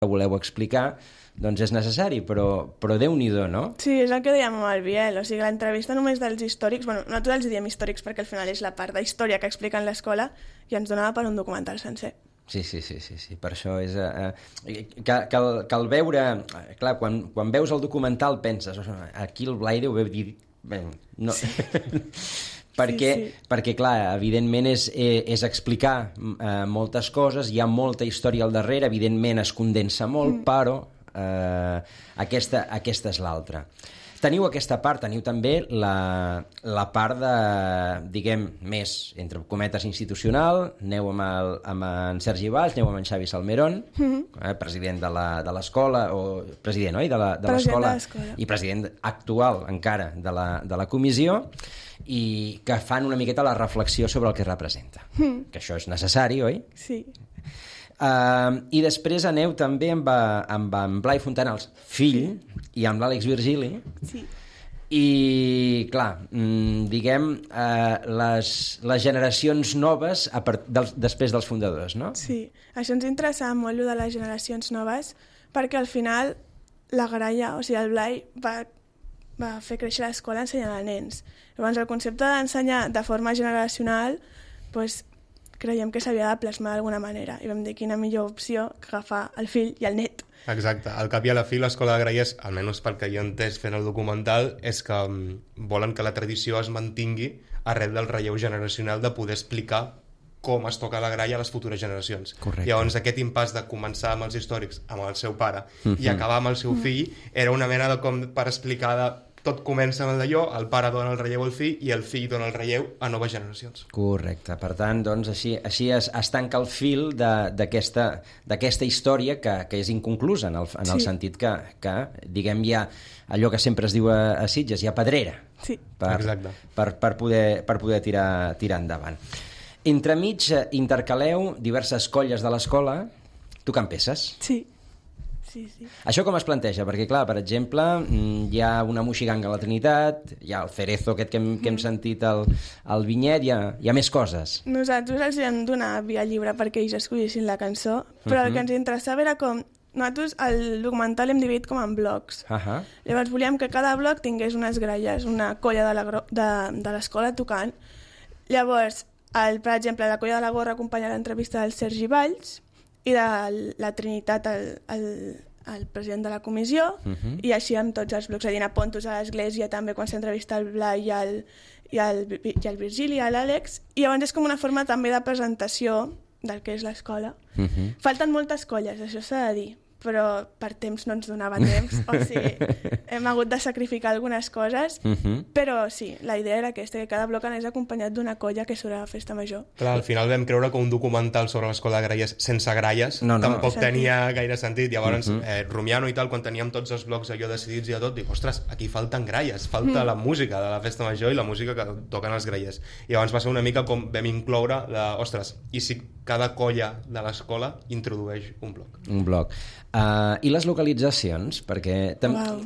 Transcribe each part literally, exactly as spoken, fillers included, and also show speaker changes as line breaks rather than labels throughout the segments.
voleu explicar, doncs és necessari, però, però Déu-n'hi-do, no?
Sí, és el que dèiem amb el Biel, o sigui, l'entrevista només dels històrics, bueno, nosaltres els diem històrics perquè al final és la part d'història que expliquen l'escola i ens donava per un documental sencer.
Sí, sí, sí, sí, sí. Per això és... Eh, que, que, el, que el veure... Clar, quan, quan veus el documental penses, aquí el Blai deu haver dit... Bé, no... Sí. perquè, sí, sí. perquè, clar, evidentment és, és explicar eh, moltes coses, hi ha molta història al darrere, evidentment es condensa molt, mm. però eh, aquesta, aquesta és l'altra. Teniu aquesta part, teniu també la, la part de, diguem, més, entre cometes, institucional, aneu amb, el, amb en Sergi Valls, aneu amb en Xavi Salmerón, mm-hmm. eh, president de l'escola, o president, oi, de l'escola, i president actual encara de la, de la comissió, i que fan una miqueta la reflexió sobre el que representa. Mm. Que això és necessari, oi?
Sí.
Uh, I després aneu també amb, amb en Blai Fontanals, fill, i amb l'Àlex Virgili.
Sí.
I, clar, mmm, diguem, uh, les, les generacions noves a part dels, després dels fundadors, no?
Sí, això ens interessava molt, de les generacions noves, perquè al final la Graella, o sigui, el Blai va va fer créixer l'escola ensenyant a nens. Llavors, el concepte d'ensenyar de forma generacional, doncs, creiem que s'havia de plasmar d'alguna manera. I vam dir quina millor opció que agafar el fill i el net.
Exacte. Al cap i a la fi, l'escola de Graies, almenys pel que jo he entès fent el documental, és que um, volen que la tradició es mantingui arrel del relleu generacional de poder explicar com es toca la gralla a les futures generacions.
Correcte.
Llavors, aquest impàs de començar amb els històrics, amb el seu pare, mm-hmm. i acabar amb el seu fill, era una mena de com per explicar de tot comença amb el d'allò, el pare dona el relleu al fill i el fill dona el relleu a noves generacions.
Correcte. Per tant, doncs, així, així es, es tanca el fil d'aquesta història que, que és inconclusa, en el, en el sí. sentit que, que, diguem, hi ha allò que sempre es diu a, a Sitges, hi ha pedrera
sí.
per, per, per poder, per poder tirar, tirar endavant. Entremig intercaleu diverses colles de l'escola. Tu campesses?
Sí. Sí, sí.
Això com es planteja? Perquè, clar, per exemple, hi ha una moixiganga a la Trinitat, hi ha el cerezo aquest que hem, que hem sentit al, al vinyet, hi ha, hi ha més coses.
Nosaltres els vam donar via lliure perquè ells escollissin la cançó, però uh-huh. el que ens interessava era com... Nosaltres el documental hem dividit com en blocs.
Uh-huh.
Llavors volíem que cada bloc tingués unes gralles, una colla de, la, de, de l'escola tocant. Llavors, el, per exemple, la colla de la Gorra acompanya l'entrevista del Sergi Valls, i de la Trinitat el, el, el president de la comissió, uh-huh. i així amb tots els blocs, a dir, a Pontos a l'església també quan s'entrevista el Blai i el, i el, i el Virgili i l'Àlex, i llavors és com una forma també de presentació del que és l'escola. Uh-huh. Falten moltes colles, això s'ha de dir, però per temps no ens donava temps, o sigui, hem hagut de sacrificar algunes coses, uh-huh. però sí, la idea era aquesta, que cada bloc anés acompanyat d'una colla que surt a la festa major.
Clar, al final vam creure que un documental sobre l'escola de Graies sense gralles no, no. tampoc sentit. tenia gaire sentit. Llavors, uh-huh. eh, rumiant i tal, quan teníem tots els blocs allò decidits i de tot, dic, ostres, aquí falten gralles, falta mm. la música de la festa major i la música que toquen els grallers. I llavors va ser una mica com vam incloure, la, ostres, i si cada colla de l'escola introdueix un bloc.
Un bloc. Uh, I les localitzacions, perquè tam-
wow.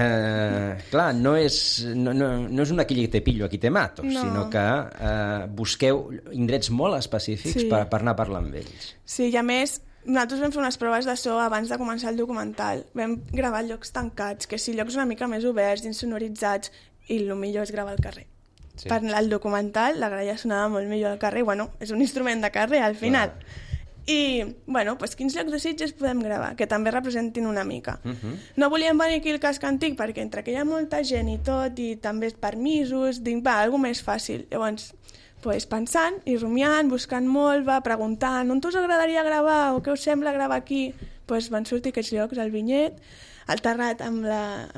uh, clar, no és, no, no, no és un aquí te pillo, aquí te mato, no. sinó que uh, busqueu indrets molt específics sí. per, per anar a parlar amb ells.
Sí, i a més, nosaltres vam fer unes proves de so abans de començar el documental. Vam gravar llocs tancats, que sí, llocs una mica més oberts, insonoritzats, i el millor és gravar al carrer. Sí. Per el documental, la gralla sonava molt millor al carrer, bueno, és un instrument de carrer al final. Clar. I, bueno, doncs quins llocs de Sitges podem gravar, que també representin una mica. Uh-huh. No volíem venir aquí al casc antic perquè entre que hi ha molta gent i tot, i també permisos, dic, va, alguna més fàcil. Llavors, pues, pensant i rumiant, buscant molt, va, preguntant on us agradaria gravar o què us sembla gravar aquí, pues, van sortir aquests llocs, el Vinyet, el Terrat amb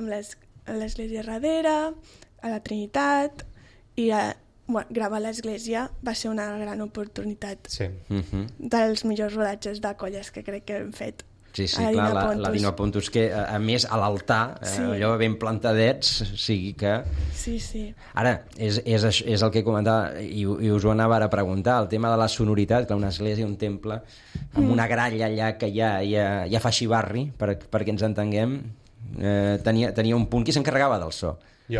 l'església darrere, a la Trinitat, i a bueno, gravar a l'església va ser una gran oportunitat.
Sí.
Uh-huh.
Dels millors rodatges de colles que crec que hem fet.
Sí, sí, clar, la, la Dina Pontus, que a, a més a l'altar, sí. eh, allò ben plantadets, o sigui que...
Sí, sí.
Ara, és, és, és el que comentava, i, i us ho anava ara a preguntar, el tema de la sonoritat, que una església, un temple, amb mm. una gralla allà que ja, ja, ja fa xivarri, per, perquè ens entenguem, Eh, tenia, tenia un punt. Qui s'encarregava del so?
Jo.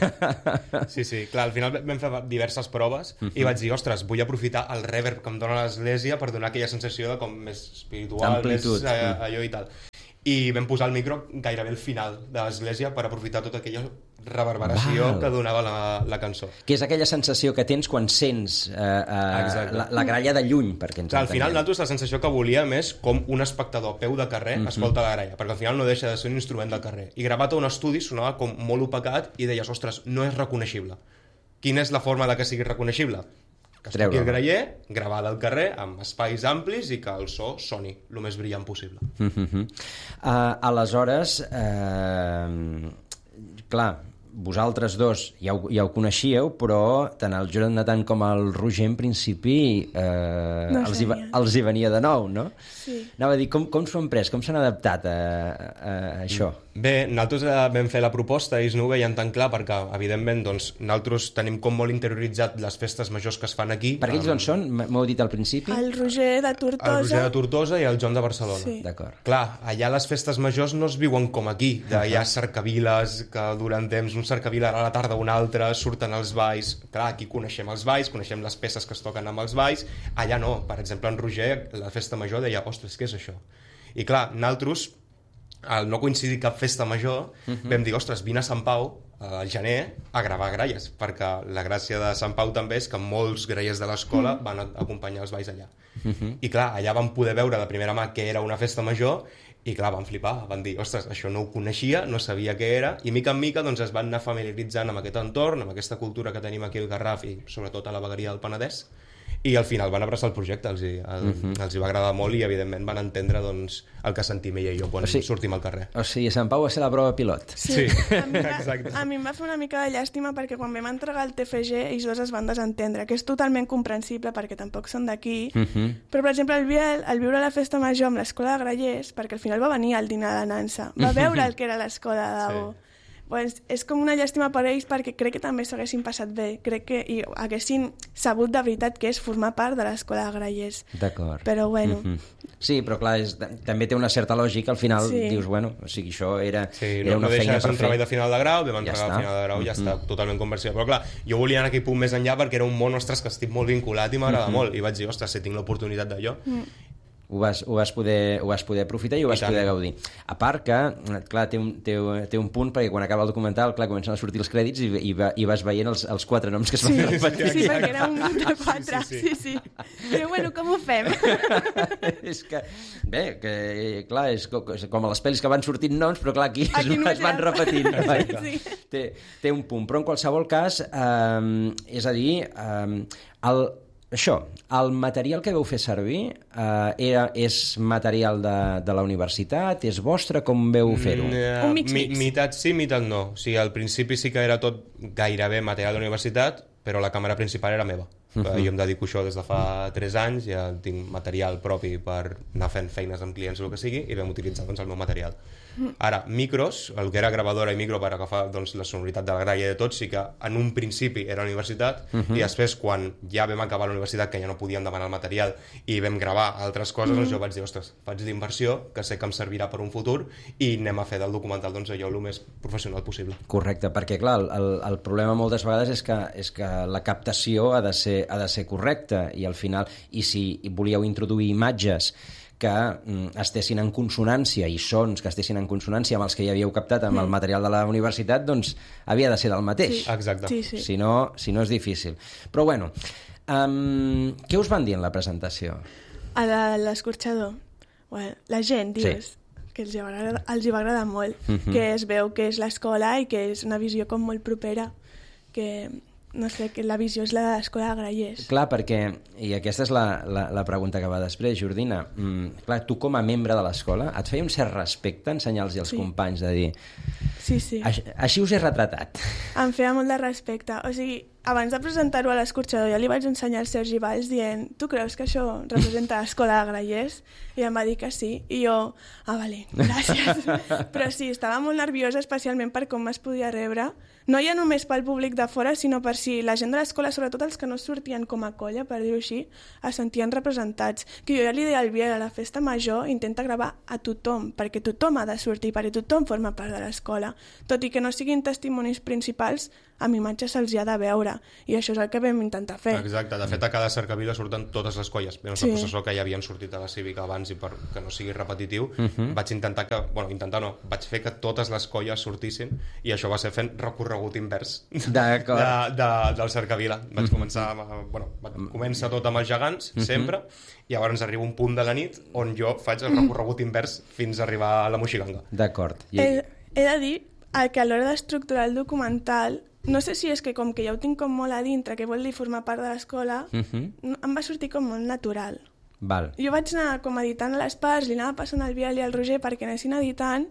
Sí, sí. Clar, al final vam fer diverses proves uh-huh. i vaig dir, ostres, vull aprofitar el reverb que em dona l'església per donar aquella sensació de com més espiritual,
Amplitud.
més eh, allò i tal. I vam posar el micro gairebé al final de l'església per aprofitar tota aquella reverberació Val. que donava la, la cançó.
Que és aquella sensació que tens quan sents eh, eh, la, la gralla de lluny, perquè ens
Clar, al
entenguem.
final nosaltres la sensació que volíem és com un espectador a peu de carrer uh-huh. escolta la gralla, perquè al final no deixa de ser un instrument del carrer. I gravat a un estudi sonava com molt opacat i deies, ostres, no és reconeixible. Quina és la forma de que sigui reconeixible? Que es toqui el graller, gravada al carrer, amb espais amplis i que el so soni el més brillant possible.
Uh-huh. Uh, aleshores, uh, clar, vosaltres dos ja ho, ja ho coneixíeu, però tant el Jonathan com el Roger en principi eh,
no
els, hi, els hi venia de nou, no?
Sí.
Anava a dir, com, com s'ho han pres? Com s'han adaptat a, a, a això?
Bé, nosaltres vam fer la proposta i no ho veiem tan clar perquè, evidentment, doncs, nosaltres tenim com molt interioritzat les festes majors que es fan aquí.
Per ells d'on són? M'heu dit al principi?
El Roger de Tortosa.
El Roger de Tortosa i el Joan de Barcelona.
Sí.
D'acord.
Clar, allà les festes majors no es viuen com aquí. Hi ha cercaviles que duren temps, un cercavila a la tarda un altre, surten els balls. Clar, aquí coneixem els balls, coneixem les peces que es toquen amb els balls. Allà no. Per exemple, en Roger, la festa major, deia, ostres, què és això? I clar, nosaltres, al no coincidir cap festa major, uh-huh. vam dir, ostres, vine a Sant Pau al gener a gravar gralles, perquè la gràcia de Sant Pau també és que molts grallers de l'escola uh-huh. van acompanyar els balls allà. Uh-huh. I clar, allà vam poder veure de primera mà què era una festa major i clar, van flipar, van dir, ostres, això no ho coneixia, no sabia què era, i mica en mica doncs, es van anar familiaritzant amb aquest entorn, amb aquesta cultura que tenim aquí al Garraf i sobretot a la vegueria del Penedès, i al final van abraçar el projecte, els hi, el, uh-huh. els hi va agradar molt i evidentment van entendre doncs, el que sentim ella i jo quan o sigui, sortim al carrer.
O sigui, Sant Pau va ser la prova pilot.
Sí, sí. A, mi va, a mi em va fer una mica de llàstima perquè quan vam entregar el T F G ells dos es van desentendre, que és totalment comprensible perquè tampoc són d'aquí, uh-huh. però per exemple el Biel, al viure la festa major amb l'escola de grallers, perquè al final va venir al dinar de Nansa, va veure el que era l'escola de debò. Sí. Pues és com una llàstima per ells perquè crec que també s'haguessin passat bé, crec que i haguessin sabut de veritat que és formar part de l'escola de grallers.
D'acord.
Però bueno...
Mm-hmm. Sí, però clar, és, també té una certa lògica, al final sí. dius, bueno, o sigui, això era,
sí,
era
no,
una
no
feina per fer.
Sí, no deixa de ser un treball de final de grau, vam entregar
ja
el final de grau, ja mm-hmm. està totalment conversió. Però clar, jo volia anar aquell punt més enllà perquè era un món, ostres, que estic molt vinculat i m'agrada mm-hmm. molt, i vaig dir, ostres, si tinc l'oportunitat d'allò... Mm.
Ho vas, ho, vas poder, ho vas poder aprofitar i ho vas I poder gaudir. A part que, clar, té un, té, té un punt perquè quan acaba el documental, clar, comencen a sortir els crèdits i, i, va, i vas veient els, els quatre noms que es van
sí,
repetir.
Sí, sí, perquè era un grup de quatre. Sí, sí. sí, sí. Però bueno, com ho fem?
És que, bé, que, clar, és com, és com a les pel·lis que van sortint noms, però clar, aquí, aquí no es van repetint. Sí. Té, té un punt. Però en qualsevol cas, eh, és a dir, eh, el... Això, el material que vau fer servir eh, era, és material de, de la universitat? És vostre? Com vau fer-ho?
Mm,
Un mix,
mi,
mix.
Mitat sí, mitat no. O sigui, al principi sí que era tot gairebé material de la universitat, però la càmera principal era meva. Uh-huh. Jo em dedico a això des de fa tres anys, ja tinc material propi per anar fent feines amb clients o el que sigui, i vam utilitzar doncs, el meu material. Ara, micros, el que era gravadora i micro per agafar doncs, la sonoritat de la gralla de tot, sí que en un principi era la universitat, uh-huh. i després quan ja vam acabar la universitat, que ja no podíem demanar el material i vam gravar altres coses, uh-huh. doncs jo vaig dir, ostres, faig d'inversió, que sé que em servirà per un futur, i anem a fer del documental doncs, allò el més professional possible.
Correcte, perquè clar, el, el problema moltes vegades és que, és que la captació ha de ser, ha de ser correcta, i al final, i si volíeu introduir imatges que mm, estessin en consonància i sons que estessin en consonància amb els que ja havíeu captat amb mm. el material de la universitat, doncs havia de ser del mateix.
Sí.
Exacte.
Sí, sí.
Si no, si no és difícil. Però bueno, um, què us van dir en la presentació?
A l'escorxador. Bueno, la gent, dius, sí. que els hi va agradar, els hi va agradar molt, mm-hmm. que es veu que és l'escola i que és una visió com molt propera, que... No sé, que la visió és la de l'escola de grallers.
Clar, perquè, i aquesta és la, la, la pregunta que va després, Jordina, mm, clar, tu com a membre de l'escola, et feia un cert respecte ensenyar-los als sí. companys de dir...
Sí, sí.
Així, així us he retratat.
Em feia molt de respecte. O sigui, abans de presentar-ho a l'escorxador, ja li vaig ensenyar els seus givalls dient tu creus que això representa l'escola de Grallers? I em va dir que sí. I jo, ah, vale, gràcies. Però sí, estava molt nerviosa, especialment per com es podia rebre. No ja només pel públic de fora, sinó per si la gent de l'escola, sobretot els que no sortien com a colla, per dir-ho així, es sentien representats. Que jo ja li deia al Biel, a la festa major, intenta gravar a tothom, perquè tothom ha de sortir, perquè tothom forma part de l'escola. Tot i que no siguin testimonis principals, amb imatges se'ls ha de veure. I això és el que vam intentar fer.
Exacte. De fet, a cada cercavila surten totes les colles. Menys sí. El professor que ja havien sortit a la cívica abans i per que no sigui repetitiu, uh-huh. vaig intentar que... Bueno, intentar no. Vaig fer que totes les colles sortissin i això va ser fent recorregut invers de, de, del cercavila. Vaig uh-huh. començar... Bueno, comença tot amb els gegants, uh-huh. sempre, i llavors arriba un punt de la nit on jo faig el recorregut invers fins a arribar a la Moixiganga.
D'acord.
I... He, he de dir que a l'hora d'estructurar el documental, no sé si és que com que ja ho tinc com molt a dintre, que vol dir formar part de l'escola, uh-huh. em va sortir com molt natural.
Val.
Jo vaig anar com editant a les parts, li anava passant al Biel i al Roger perquè anessin editant,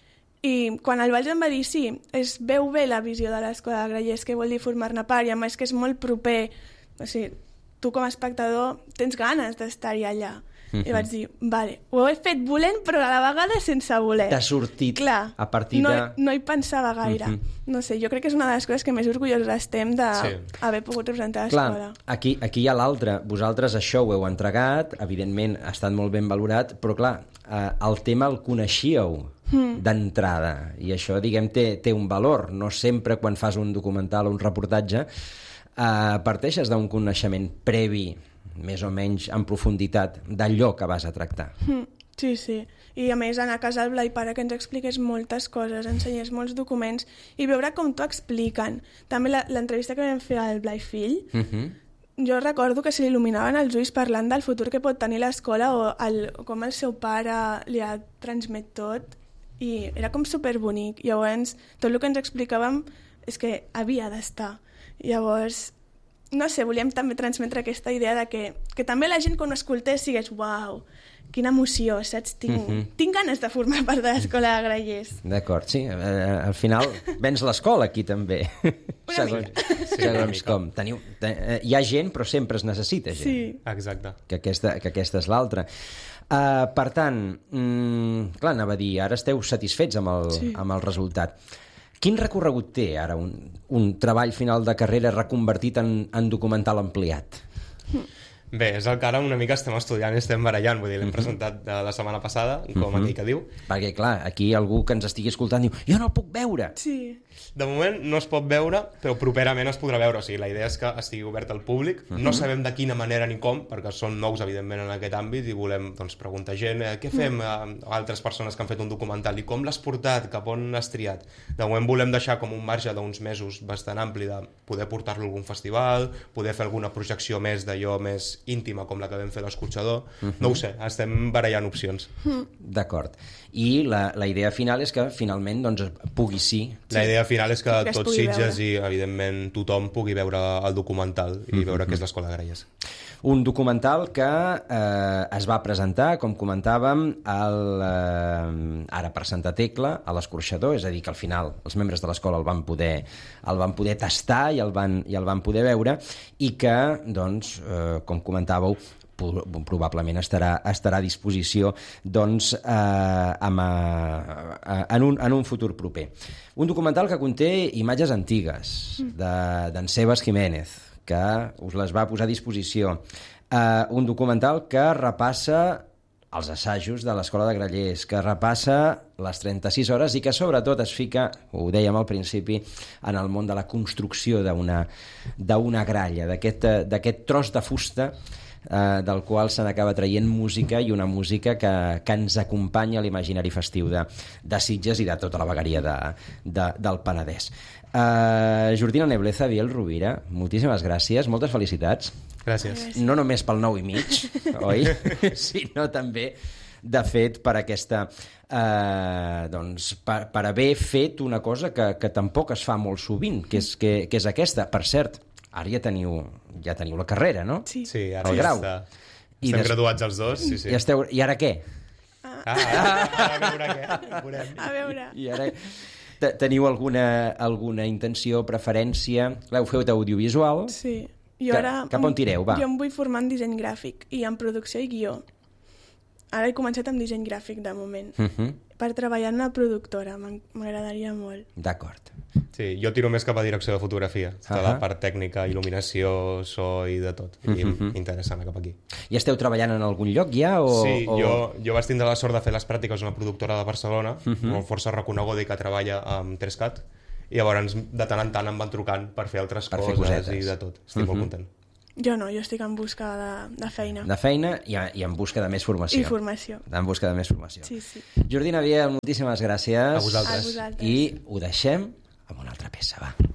i quan el Valls em va dir sí, es veu bé la visió de l'escola de Grallers, que vol dir formar-ne part, i a més que és molt proper, o sigui, tu com a espectador tens ganes d'estar-hi allà. Uh-huh. I vaig dir, vale, ho he fet volent però a la vegada sense voler.
T'ha sortit.
Clar,
a partir
no,
de...
no hi pensava gaire. Uh-huh. No sé, jo crec que és una de les coses que més orgullosos estem d'haver sí. pogut representar l'escola.
Clar, aquí, aquí hi ha l'altre. Vosaltres això ho heu entregat, evidentment ha estat molt ben valorat, però clar, eh, el tema el coneixíeu mm. d'entrada, i això, diguem, té, té un valor. No sempre quan fas un documental o un reportatge eh, parteixes d'un coneixement previ, més o menys en profunditat, d'allò que vas a tractar.
Mm, sí, sí. I a més anar a casa al Blai Pare que ens expliqués moltes coses, ensenyés molts documents i veure com t'ho expliquen. També l'entrevista que vam fer al Blai Fill, uh-huh. jo recordo que se li il·luminaven els ulls parlant del futur que pot tenir l'escola o el, com el seu pare li ha transmet tot, i era com superbonic. Llavors, tot el que ens explicàvem és que havia d'estar. Llavors, no sé, volíem també transmetre aquesta idea de que, que també la gent quan ho escoltés sigués uau, quina emoció, saps? Tinc, uh-huh. tinc ganes de formar part de l'escola de Grallers.
D'acord, sí. Eh, al final vens l'escola aquí també.
Una
segons,
mica.
Sí, segons com. Teniu, eh, hi ha gent però sempre es necessita gent.
Sí.
Exacte.
Que aquesta, que aquesta és l'altra. Uh, per tant, mm, clar, anava a dir, ara esteu satisfets amb el, sí. amb el resultat. Quin recorregut té ara un, un treball final de carrera reconvertit en, en documental ampliat?
Bé, és el que ara una mica estem estudiant i estem barallant, vull dir, l'hem uh-huh. presentat de la setmana passada, com uh-huh. aquell que diu.
Perquè, clar, aquí algú que ens estigui escoltant diu jo no el puc veure.
Sí.
De moment no es pot veure, però properament es podrà veure. O sigui, la idea és que estigui obert al públic. Uh-huh. No sabem de quina manera ni com, perquè som nous, evidentment, en aquest àmbit i volem doncs, preguntar gent eh, què fem a uh-huh. altres persones que han fet un documental i com l'has portat, cap on l'has triat. De moment volem deixar com un marge d'uns mesos bastant ampli de poder portar-lo a algun festival, poder fer alguna projecció més d'allò més íntima com la que vam fer l'Escorxador. Uh-huh. No ho sé, estem barallant opcions.
Uh-huh.
D'acord. I la, la idea final és que finalment doncs, pugui sí.
La idea final és que,
que
tots Sitges veure. I evidentment tothom pugui veure el documental i uh-huh. veure què és l'Escola de Grallers.
Un documental que eh, es va presentar, com comentàvem, el, eh, ara per Santa Tecla, a l'Escorxador, és a dir, que al final els membres de l'escola el van poder, el van poder tastar i el van, i el van poder veure, i que, doncs, eh, com comentàveu, probablement estarà, estarà a disposició doncs, eh, amb, eh, en, un, en un futur proper. Un documental que conté imatges antigues d'en de, Sebas Jiménez, que us les va posar a disposició. Eh, un documental que repassa els assajos de l'Escola de Grallers, que repassa les trenta-sis hores i que sobretot es fica, ho dèiem al principi, en el món de la construcció d'una d'una gralla, d'aquest tros de fusta eh, del qual se n'acaba traient música, i una música que, que ens acompanya a l'imaginari festiu de, de Sitges i de tota la vegueria de, de, del Penedès. Uh, Jordina Nebleza, Biel Rovira, moltíssimes gràcies, moltes felicitats.
Gràcies.
No només pel nou i mig, oi? Sinó també, de fet, per aquesta eh, doncs, per, per haver fet una cosa que, que tampoc es fa molt sovint, que és, que, que és aquesta. Per cert, ara ja teniu, ja teniu la carrera, no?
Sí,
sí, ara
el
ja
grau.
està. Estem des... graduats els dos, sí, sí.
I, esteu... I ara què?
Ah, ah, a veure què, veurem.
A veure.
I ara... Teniu alguna, alguna intenció, preferència? Clar, ho feu d'audiovisual.
Sí. Jo ara,
cap on tireu, va?
Jo em vull formar en disseny gràfic i en producció i guió. Ara he començat amb disseny gràfic, de moment. Uh -huh. Per treballar en una productora, m'agradaria molt.
D'acord.
Sí, jo tiro més cap a direcció de fotografia. Tota uh -huh. la part tècnica, il·luminació, so i de tot. I uh -huh. m'interessa anar cap aquí.
I esteu treballant en algun lloc ja? O,
sí,
o...
Jo, jo vaig tindre la sort de fer les pràctiques a una productora de Barcelona, uh -huh. molt força reconeguda i que treballa amb tres cat, i llavors de tant en tant em van trucant per fer altres per coses fer i de tot. Estic uh -huh. molt content.
Jo no, jo estic en busca de, de feina.
De feina i, i en busca de més formació.
I formació.
En busca de més formació.
Sí, sí.
Jordina Biel, moltíssimes gràcies.
A vosaltres.
A vosaltres.
I ho deixem amb una altra peça, va.